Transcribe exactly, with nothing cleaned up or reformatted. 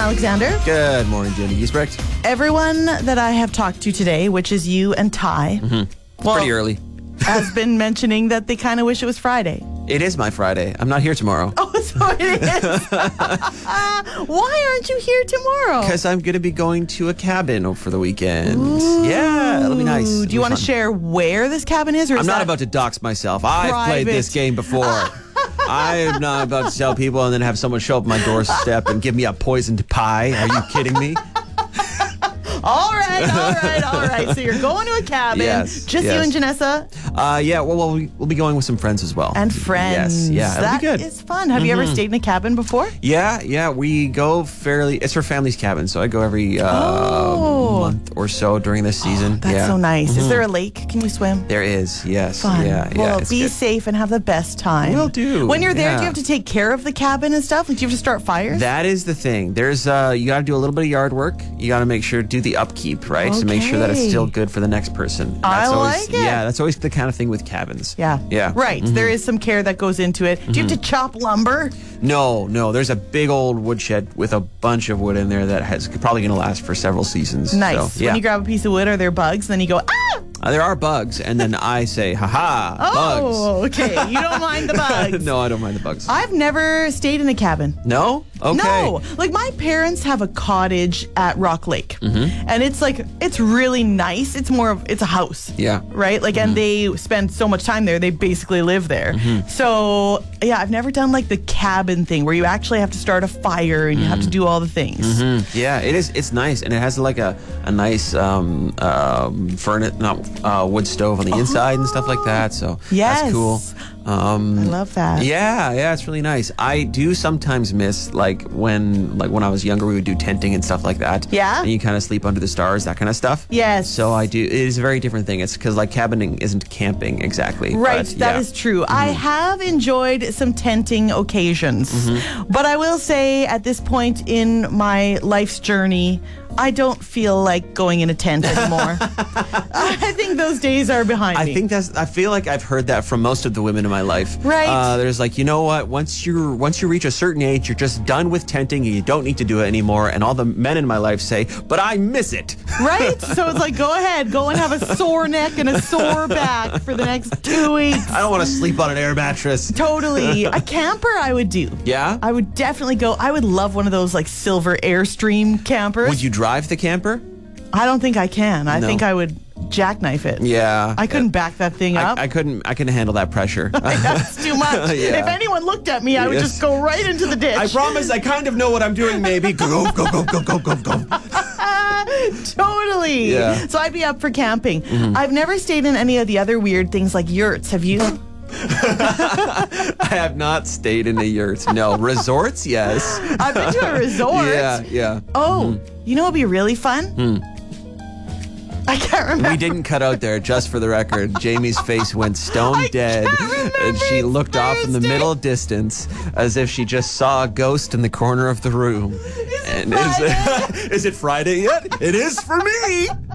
Alexander. Good morning, Jenny Giesbrecht. Everyone that I have talked to today, which is you and Ty, Mm-hmm. well, Pretty early. has been mentioning that they kind of wish it was Friday. It is my Friday. I'm not here tomorrow. Oh, so it is. Why aren't you here tomorrow? Because I'm going to be going to a cabin for the weekend. Yeah, it'll be nice. Ooh, It'll do you be want to fun. share where this cabin is? Or is I'm not that about to dox myself. I've private? played this game before. I am not about to tell people and then have someone show up at my doorstep and give me a poisoned pie. Are you kidding me? All right, all right, all right. So you're going to a cabin. Yes, Just yes. you and Janessa Uh, yeah, well, well, we- we'll be going with some friends as well. and friends. Yes, yeah, it'll That be good. is fun. Have you ever stayed in a cabin before? Yeah, yeah, we go fairly. It's her family's cabin, so I go every uh, Oh. month or so during this season. That's yeah. so nice. Is there a lake? Can you swim? There is, yes. Fun. Yeah, yeah. Well, it's be good. safe and have the best time. Will do, When you're there, yeah. do you have to take care of the cabin and stuff? Like, do you have to start fires? That is the thing. There's uh, you got to do a little bit of yard work. You got to make sure do the upkeep, right, to make sure that it's Okay. still good for the next person. I That's always, like it. Yeah, that's always the kind of thing with cabins. yeah. Yeah. Right. There is some care that goes into it. Do you have to chop lumber? No, no. There's a big old woodshed with a bunch of wood in there that has probably going to last for several seasons. Nice. So, yeah. When you grab a piece of wood, are there bugs? Then you go, ah! Uh, there are bugs, and then I say, "Ha Oh, okay. You don't mind the bugs. bugs." No, I don't mind the bugs. I've never stayed in a cabin. No? Okay. No, like my parents have a cottage at Rock Lake, Mm-hmm. and it's like it's really nice. It's more of it's a house, Yeah. right? Like, and they spend so much time there. They basically live there. Mm-hmm. So yeah, I've never done like the cabin thing where you actually have to start a fire and you have to do all the things. Mm, yeah, it is. It's nice, and it has like a a nice um, um, furnace, not uh, wood stove on the inside and stuff like that. So Yes. that's cool. Um, I love that. Yeah, yeah, it's really nice. I do sometimes miss like when like when I was younger, we would do tenting and stuff like that. Yeah? and you kind of sleep under the stars, that kind of stuff. Yes. So I do. It is a very different thing. It's because like cabining isn't camping exactly. Right, but, that yeah. is true. I have enjoyed some tenting occasions, but I will say at this point in my life's journey, I don't feel like going in a tent anymore. I think those days are behind I me. think that's. I feel like I've heard that from most of the women in my life. Right. Uh, there's like, you know what? Once you once you reach a certain age, you're just done with tenting, and you don't need to do it anymore. And all the men in my life say, "But I miss it." Right? So it's like, go ahead, go and have a sore neck and a sore back for the next two weeks. I don't want to sleep on an air mattress. Totally. A camper I would do. Yeah. I would definitely go. I would love one of those like silver Airstream campers. Would you drive the camper? I don't think I can. I No. think I would jackknife it. Yeah. I couldn't back that thing up. I, I couldn't. I couldn't handle that pressure. That's too much. Yeah. If anyone looked at me, I would Yes. just go right into the ditch. I promise. I kind of know what I'm doing. Maybe go go go go go go go. Totally. Yeah. Mm-hmm. So I'd be up for camping. I've never stayed in any of the other weird things like yurts. Have you? I have not stayed in a yurt. No resorts. Yes. I've been to a resort. Yeah. Yeah. Oh, you know what'd be really fun? I can't remember. We didn't cut out there, just for the record. Jamie's face went stone I dead, can't remember. and she It's looked off in the Thursday. middle distance as if she just saw a ghost in the corner of the room. Is it and Friday? is, is it Friday yet? It is for me.